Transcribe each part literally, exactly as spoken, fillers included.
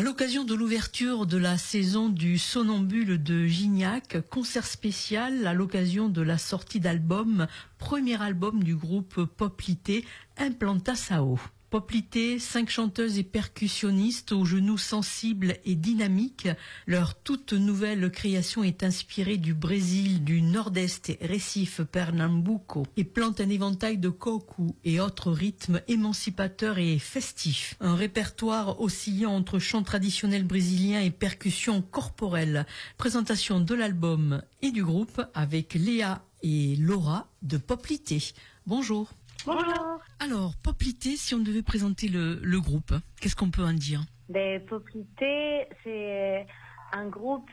À l'occasion de l'ouverture de la saison du Sonambule de Gignac, concert spécial à l'occasion de la sortie d'album, premier album du groupe Poplité, Implantasao. Poplité, cinq chanteuses et percussionnistes aux genoux sensibles et dynamiques. Leur toute nouvelle création est inspirée du Brésil, du Nord-Est, Recife, Pernambuco, et plante un éventail de coco et autres rythmes émancipateurs et festifs. Un répertoire oscillant entre chants traditionnels brésiliens et percussions corporelles. Présentation de l'album et du groupe avec Léa et Laura de Poplité. Bonjour. Bonjour. Alors, Poplité, si on devait présenter le, le groupe, qu'est-ce qu'on peut en dire? Ben, Poplité, c'est un groupe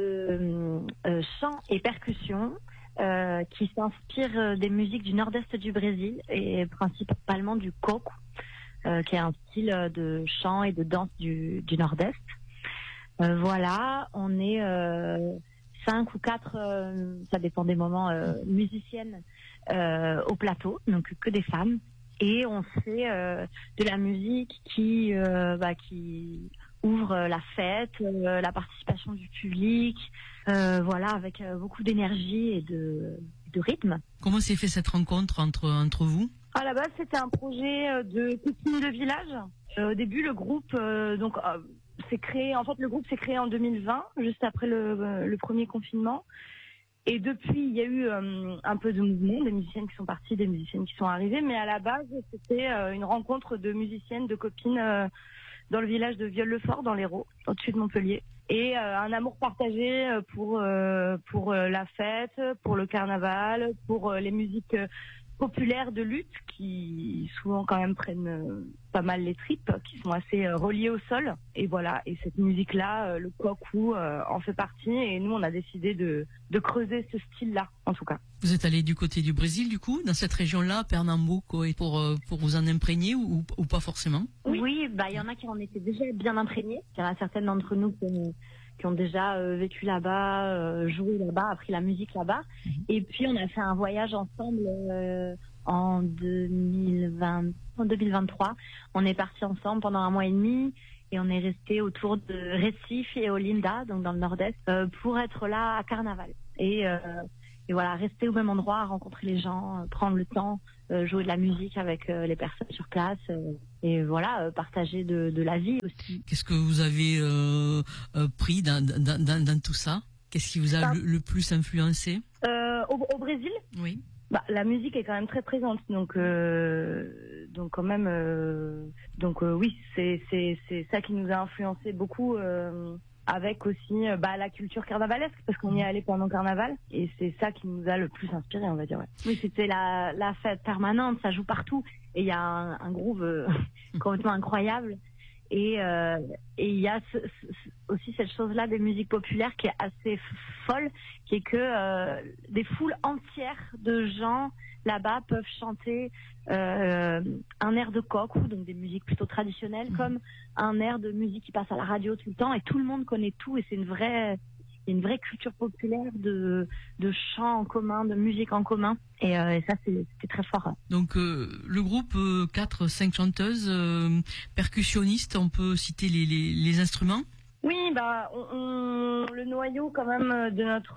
de euh, chants et percussions euh, qui s'inspire des musiques du nord-est du Brésil et principalement du coco, euh, qui est un style de chant et de danse du, du nord-est. Euh, voilà, on est euh, cinq ou quatre, euh, ça dépend des moments, euh, musiciennes euh, au plateau, donc que des femmes, et on fait euh, de la musique qui euh, bah, qui ouvre la fête, euh, la participation du public, euh, voilà, avec euh, beaucoup d'énergie et de, de rythme. Comment s'est fait cette rencontre entre entre vous? À la base, c'était un projet de copines de village. Euh, au début, le groupe euh, donc euh, s'est créé. En fait, le groupe s'est créé en deux mille vingt, juste après le, le premier confinement. Et depuis, il y a eu euh, un peu de mouvement, des musiciennes qui sont parties, des musiciennes qui sont arrivées. Mais à la base, c'était euh, une rencontre de musiciennes, de copines euh, dans le village de Viol-le-Fort, dans l'Hérault, au-dessus de Montpellier. Et euh, un amour partagé pour euh, pour euh, la fête, pour le carnaval, pour euh, les musiques euh, populaires de lutte qui souvent quand même prennent euh, pas mal les tripes, qui sont assez euh, reliées au sol. Et voilà, et cette musique-là, euh, le coco euh, en fait partie. Et nous, on a décidé de de creuser ce style-là, en tout cas. Vous êtes allé du côté du Brésil, du coup, dans cette région-là, Pernambuco, et pour euh, pour vous en imprégner ou, ou pas forcément? Oui, oui, bah il y en a qui en étaient déjà bien imprégnés. Il y en a certaines d'entre nous qui ont, qui ont déjà euh, vécu là-bas, euh, joué là-bas, appris la musique là-bas. Mmh. Et puis on a fait un voyage ensemble euh, en deux mille vingt, en deux mille vingt-trois. On est partis ensemble pendant un mois et demi. Et on est resté autour de Recife et Olinda, donc dans le nord-est, euh, pour être là à Carnaval. Et, euh, et voilà, rester au même endroit, rencontrer les gens, euh, prendre le temps, euh, jouer de la musique avec euh, les personnes sur place. Euh, et voilà, euh, partager de, de la vie aussi. Qu'est-ce que vous avez euh, euh, pris dans, dans, dans, dans tout ça? Qu'est-ce qui vous a ah. le, le plus influencé? euh, au, au Brésil? Oui. Bah, la musique est quand même très présente, donc euh, donc quand même euh, donc euh, oui, c'est c'est c'est ça qui nous a influencé beaucoup, euh, avec aussi euh, bah la culture carnavalesque, parce qu'on y est allé pendant le carnaval et c'est ça qui nous a le plus inspiré, on va dire. Ouais. Oui, c'était la la fête permanente, ça joue partout et il y a un, un groove euh, complètement incroyable. Et euh, et il y a ce, ce, aussi cette chose-là des musiques populaires qui est assez folle, qui est que euh, des foules entières de gens là-bas peuvent chanter euh, un air de coco, donc des musiques plutôt traditionnelles, mmh. comme un air de musique qui passe à la radio tout le temps, et tout le monde connaît tout, et c'est une vraie une vraie culture populaire de de chants en commun, de musique en commun, et, euh, et ça c'est c'était très fort. Donc euh, le groupe euh, quatre cinq chanteuses euh, percussionnistes, on peut citer les les, les instruments? Oui, bah on, on, le noyau quand même de notre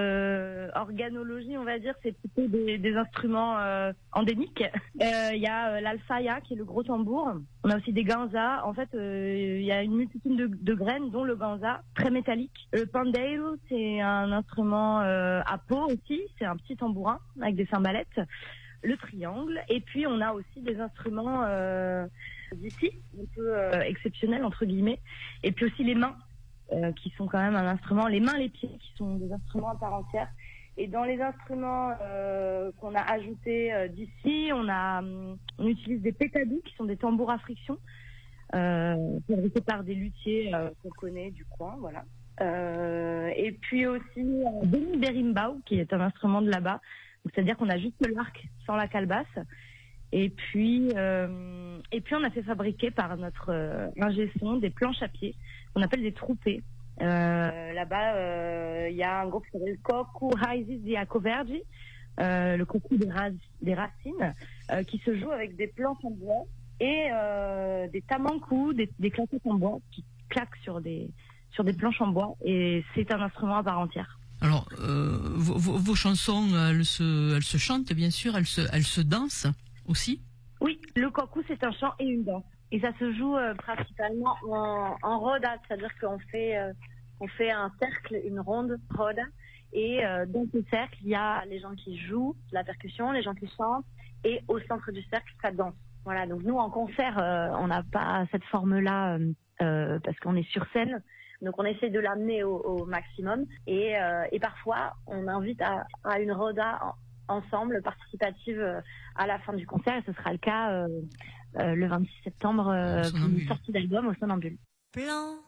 euh, organologie, on va dire, c'est plutôt des, des instruments euh, endémiques. Il euh, y a euh, l'alfaya qui est le gros tambour. On a aussi des ganzas. En fait, il euh, y a une multitude de, de graines, dont le ganza, très métallique. Le pandeiro, c'est un instrument euh, à peau aussi. C'est un petit tambourin avec des cymbalettes. Le triangle. Et puis on a aussi des instruments euh, d'ici, un peu euh, exceptionnels entre guillemets. Et puis aussi les mains, euh, qui sont quand même un instrument. Les mains, les pieds, qui sont des instruments à part entière. Et dans les instruments euh, qu'on a ajoutés euh, d'ici, on a, on utilise des pétadous, qui sont des tambours à friction, euh, fabriqués par des luthiers euh, qu'on connaît du coin, voilà. Euh, et puis aussi euh, Beni Berimbau, qui est un instrument de là-bas. C'est-à-dire qu'on a juste l'arc sans la calebasse. Et puis, euh, et puis on a fait fabriquer par notre euh, ingé son des planches à pied qu'on appelle des troupées. Euh, là-bas, il euh, y a un groupe qui s'appelle Coco Raízes de Acoverdi, euh, le coco des, ras- des racines, euh, qui se joue avec des planches en bois et euh, des tamancous, des, des claquettes en bois qui claque sur des sur des planches en bois et c'est un instrument à part entière. Alors, euh, vos, vos chansons, elles se, elles se chantent bien sûr, elles se, elles se dansent aussi. Oui, le kaku c'est un chant et une danse et ça se joue euh, principalement en, en roda, c'est-à-dire qu'on fait euh, on fait un cercle, une ronde roda et euh, dans ce cercle il y a les gens qui jouent de la percussion, les gens qui chantent et au centre du cercle ça danse. Voilà, donc nous en concert euh, on n'a pas cette forme-là euh, euh, parce qu'on est sur scène. Donc on essaie de l'amener au, au maximum et, euh, et parfois on invite à, à une roda en, ensemble participative euh, à la fin du concert et ce sera le cas euh, euh, le vingt-six septembre euh, pour une sortie d'album au Sonambule. Blanc.